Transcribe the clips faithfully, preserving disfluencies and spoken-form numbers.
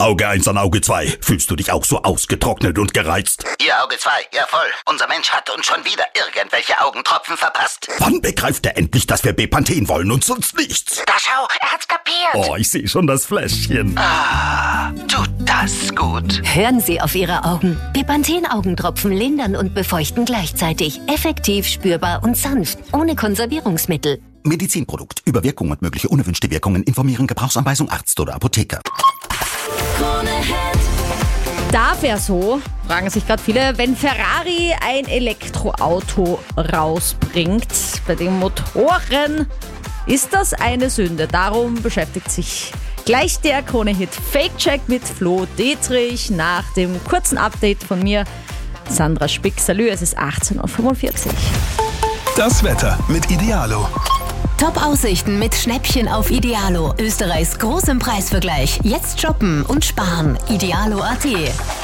Auge eins an Auge zwei. Fühlst du dich auch so ausgetrocknet und gereizt? Ihr Auge zwei, ja voll. Unser Mensch hat uns schon wieder irgendwelche Augentropfen verpasst. Wann begreift er endlich, dass wir Bepanthen wollen und sonst nichts? Da schau, er hat's kapiert. Oh, ich sehe schon das Fläschchen. Ah, tut das gut. Hören Sie auf Ihre Augen. Bepanthen-Augentropfen lindern und befeuchten gleichzeitig. Effektiv, spürbar und sanft. Ohne Konservierungsmittel. Medizinprodukt. Über Wirkung und mögliche unerwünschte Wirkungen informieren. Gebrauchsanweisung Arzt oder Apotheker. Darf er so, fragen sich gerade viele, wenn Ferrari ein Elektroauto rausbringt, bei den Motoren, ist das eine Sünde? Darum beschäftigt sich gleich der Krone-Hit Fake-Check mit Flo Dietrich nach dem kurzen Update von mir, Sandra Spick. Salü, es ist achtzehn Uhr fünfundvierzig. Das Wetter mit Idealo. Top-Aussichten mit Schnäppchen auf Idealo. Österreichs großem Preisvergleich. Jetzt shoppen und sparen. Idealo punkt at.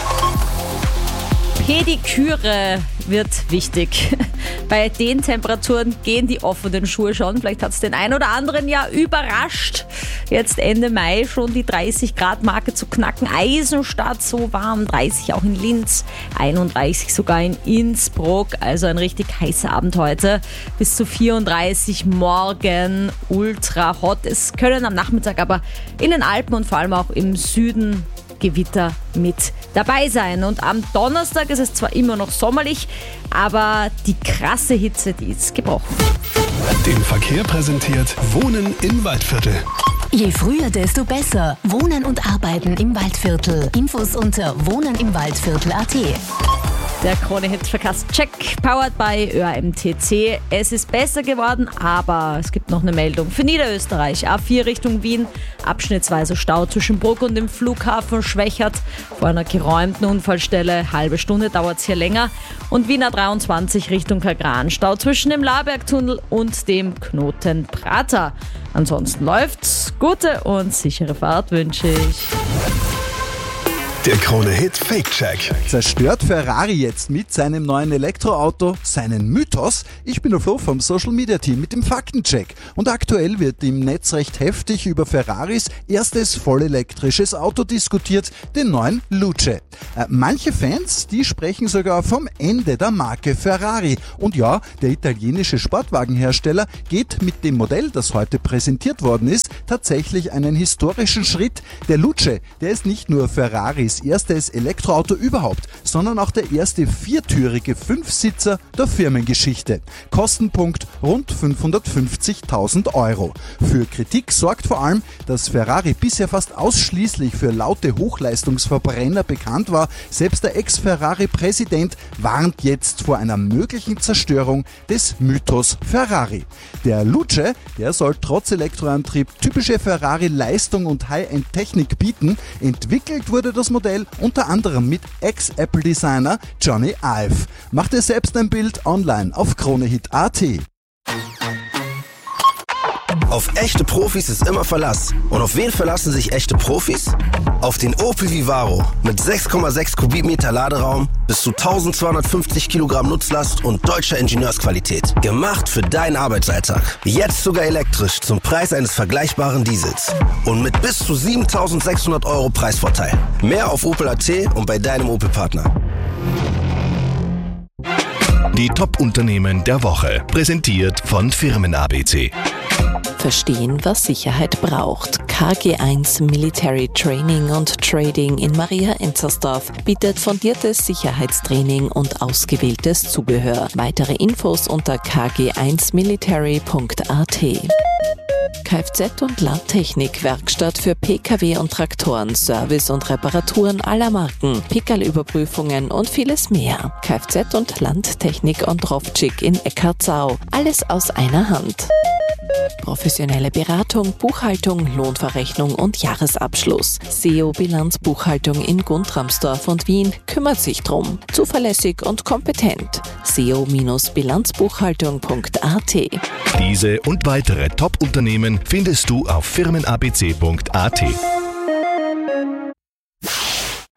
Pediküre wird wichtig. Bei den Temperaturen gehen die offenen Schuhe schon. Vielleicht hat es den einen oder anderen ja überrascht, jetzt Ende Mai schon die dreißig Grad Marke zu knacken. Eisenstadt so warm, dreißig auch in Linz, einunddreißig sogar in Innsbruck. Also ein richtig heißer Abend heute. Bis zu vierunddreißig morgen, ultra hot. Es können am Nachmittag aber in den Alpen und vor allem auch im Süden Gewitter mit dabei sein. Und am Donnerstag ist es zwar immer noch sommerlich, aber die krasse Hitze, die ist gebrochen. Den Verkehr präsentiert Wohnen im Waldviertel. Je früher, desto besser. Wohnen und Arbeiten im Waldviertel. Infos unter wohnen im Waldviertel punkt at. Der Krone-Hit-Verkehrs-Check, powered by Ö A M T C. Es ist besser geworden, aber es gibt noch eine Meldung für Niederösterreich. A vier Richtung Wien, abschnittsweise Stau zwischen Bruck und dem Flughafen Schwächert. Vor einer geräumten Unfallstelle, halbe Stunde dauert es hier länger. Und Wien A dreiundzwanzig Richtung Kagran, Stau zwischen dem Labergtunnel und dem Knoten Prater. Ansonsten läuft's. Gute und sichere Fahrt wünsche ich. Der Krone-Hit Fake-Check. Zerstört Ferrari jetzt mit seinem neuen Elektroauto seinen Mythos? Ich bin der Flo vom Social Media Team mit dem Faktencheck. Und aktuell wird im Netz recht heftig über Ferraris erstes vollelektrisches Auto diskutiert, den neuen Luce. Äh, manche Fans, die sprechen sogar vom Ende der Marke Ferrari. Und ja, der italienische Sportwagenhersteller geht mit dem Modell, das heute präsentiert worden ist, tatsächlich einen historischen Schritt. Der Luce, der ist nicht nur Ferraris erstes Elektroauto überhaupt, sondern auch der erste viertürige Fünfsitzer der Firmengeschichte. Kostenpunkt rund fünfhundertfünfzigtausend Euro. Für Kritik sorgt vor allem, dass Ferrari bisher fast ausschließlich für laute Hochleistungsverbrenner bekannt war. Selbst der Ex-Ferrari-Präsident warnt jetzt vor einer möglichen Zerstörung des Mythos Ferrari. Der Luce, der soll trotz Elektroantrieb typische Ferrari-Leistung und High-End-Technik bieten. Entwickelt wurde das Modell unter anderem mit Ex-Apple-Designer Johnny Ive. Macht ihr selbst ein Bild online auf Kronehit punkt at. Auf echte Profis ist immer Verlass. Und auf wen verlassen sich echte Profis? Auf den Opel Vivaro mit sechs Komma sechs Kubikmeter Laderaum, bis zu eintausendzweihundertfünfzig Kilogramm Nutzlast und deutscher Ingenieursqualität. Gemacht für deinen Arbeitsalltag. Jetzt sogar elektrisch zum Preis eines vergleichbaren Diesels. Und mit bis zu siebentausendsechshundert Euro Preisvorteil. Mehr auf Opel punkt at und bei deinem Opel-Partner. Die Top-Unternehmen der Woche. Präsentiert von Firmen A B C. Verstehen, was Sicherheit braucht. K G eins Military Training und Trading in Maria Enzersdorf bietet fundiertes Sicherheitstraining und ausgewähltes Zubehör. Weitere Infos unter k g eins military punkt a t. Kfz- und Landtechnik-Werkstatt für Pkw und Traktoren, Service und Reparaturen aller Marken, Pickerl-Überprüfungen und vieles mehr. Kfz- und Landtechnik und Rovcik in Eckartsau. Alles aus einer Hand. Professionelle Beratung, Buchhaltung, Lohnverrechnung und Jahresabschluss. S E O-Bilanzbuchhaltung in Guntramsdorf und Wien kümmert sich drum. Zuverlässig und kompetent. S E O-Bilanzbuchhaltung punkt a t. Diese und weitere Top-Unternehmen findest du auf firmen a b c punkt a t.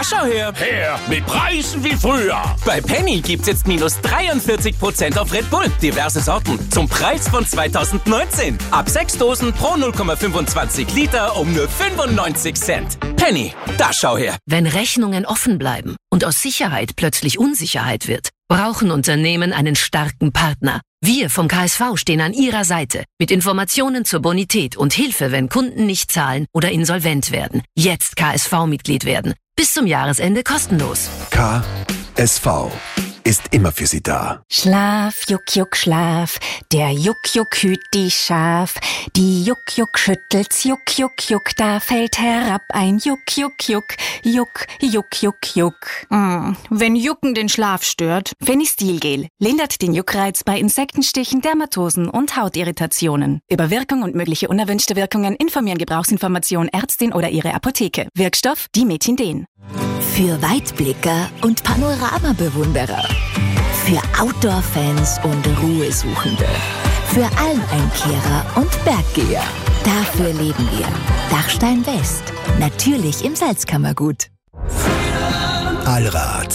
Da schau her. Her, mit Preisen wie früher. Bei Penny gibt's jetzt minus dreiundvierzig Prozent auf Red Bull. Diverse Sorten zum Preis von zweitausendneunzehn. Ab sechs Dosen pro null Komma fünfundzwanzig Liter um nur fünfundneunzig Cent. Penny, da schau her. Wenn Rechnungen offen bleiben und aus Sicherheit plötzlich Unsicherheit wird, brauchen Unternehmen einen starken Partner. Wir vom K S V stehen an Ihrer Seite mit Informationen zur Bonität und Hilfe, wenn Kunden nicht zahlen oder insolvent werden. Jetzt K S V-Mitglied werden. Bis zum Jahresende kostenlos. K S V ist immer für Sie da. Schlaf, Juck, Juck, Schlaf. Der Juck, Juck hüt die Schaf. Die Juck, Juck schüttelt's, Juck, Juck, Juck. Da fällt herab ein Juck, Juck, Juck. Juck, Juck, Juck, Juck. Mm, wenn Jucken den Schlaf stört. Fenistilgel lindert den Juckreiz bei Insektenstichen, Dermatosen und Hautirritationen. Über Wirkung und mögliche unerwünschte Wirkungen informieren Gebrauchsinformation Ärztin oder Ihre Apotheke. Wirkstoff Dimethinden. Für Weitblicker und Panoramabewunderer. Für Outdoor-Fans und Ruhesuchende. Für Almeinkehrer und Berggeher. Dafür leben wir. Dachstein West. Natürlich im Salzkammergut. Allrad.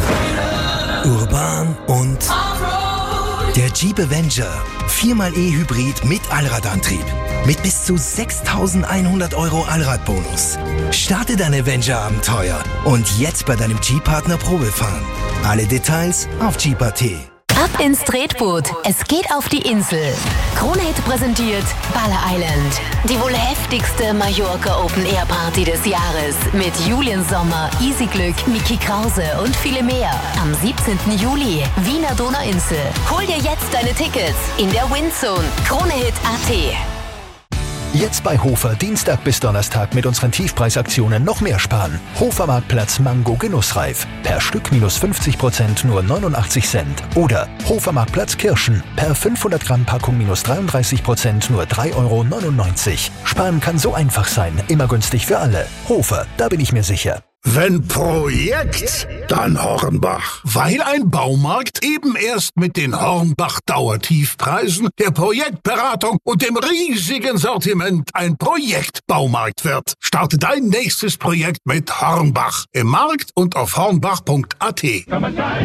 Urban und der Jeep Avenger. viermal E-Hybrid mit Allradantrieb. Mit bis zu sechstausendeinhundert Euro Allradbonus. Starte dein Avenger-Abenteuer und jetzt bei deinem Jeep-Partner Probe fahren. Alle Details auf Jeep Punkt a t. Ab ins Tretboot. Es geht auf die Insel. Kronehit präsentiert Balle Island. Die wohl heftigste Mallorca Open Air Party des Jahres. Mit Julian Sommer, Easy Glück, Micky Krause und viele mehr. Am siebzehnten Juli, Wiener Donauinsel. Hol dir jetzt deine Tickets in der Windzone. Kronehit Punkt a t. Jetzt bei Hofer Dienstag bis Donnerstag mit unseren Tiefpreisaktionen noch mehr sparen. Hofer Marktplatz Mango Genussreif. Per Stück minus fünfzig Prozent nur neunundachtzig Cent. Oder Hofer Marktplatz Kirschen. Per fünfhundert Gramm Packung minus dreiunddreißig Prozent nur drei Euro neunundneunzig. Sparen kann so einfach sein. Immer günstig für alle. Hofer, da bin ich mir sicher. Wenn Projekt, dann Hornbach. Weil ein Baumarkt eben erst mit den Hornbach-Dauertiefpreisen, der Projektberatung und dem riesigen Sortiment ein Projektbaumarkt wird. Starte dein nächstes Projekt mit Hornbach. Im Markt und auf hornbach punkt a t. Die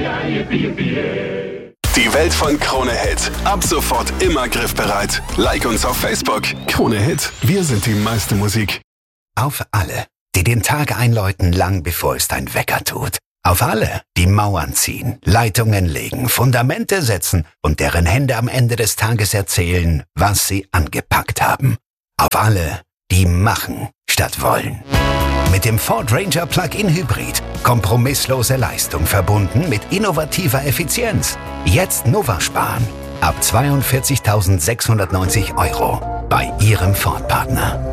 Welt von Krone Hit. Ab sofort immer griffbereit. Like uns auf Facebook. Krone Hit. Wir sind die meiste Musik. Auf alle, die den Tag einläuten, lang bevor es dein Wecker tut. Auf alle, die Mauern ziehen, Leitungen legen, Fundamente setzen und deren Hände am Ende des Tages erzählen, was sie angepackt haben. Auf alle, die machen statt wollen. Mit dem Ford Ranger Plug-in Hybrid. Kompromisslose Leistung verbunden mit innovativer Effizienz. Jetzt Nova sparen. Ab zweiundvierzigtausendsechshundertneunzig Euro bei Ihrem Ford-Partner.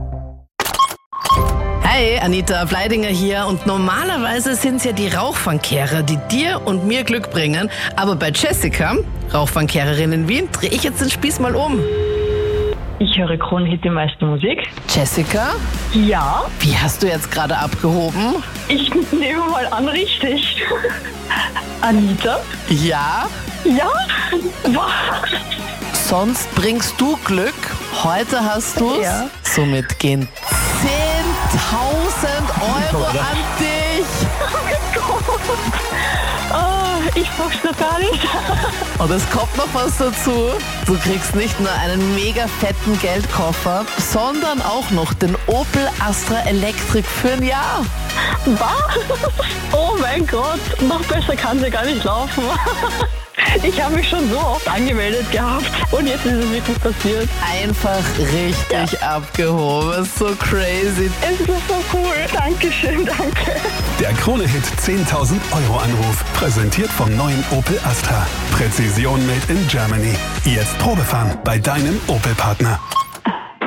Hi, Anita Bleidinger hier und normalerweise sind es ja die Rauchfangkehrer, die dir und mir Glück bringen, aber bei Jessica, Rauchfangkehrerin in Wien, drehe ich jetzt den Spieß mal um. Ich höre Kronehit, die meiste Musik. Jessica? Ja? Wie hast du jetzt gerade abgehoben? Ich nehme mal an, richtig. Anita? Ja? Ja? Was? Sonst bringst du Glück. Heute hast du's. Ja. Somit gehen zehntausend Euro an dich. Oh mein Gott. Oh, ich brauch's noch gar nicht. Und es kommt noch was dazu. Du kriegst nicht nur einen mega fetten Geldkoffer, sondern auch noch den Opel Astra Electric für ein Jahr. Was? Oh mein Gott, noch besser kann sie gar nicht laufen. Ich habe mich schon so oft angemeldet gehabt und jetzt ist es wirklich passiert. Einfach richtig ja. abgehoben. So crazy. Es ist so cool. Dankeschön, danke. Der Krone-Hit zehntausend Euro Anruf. Präsentiert vom neuen Opel Astra. Präzision made in Germany. Jetzt Probefahren bei deinem Opel-Partner.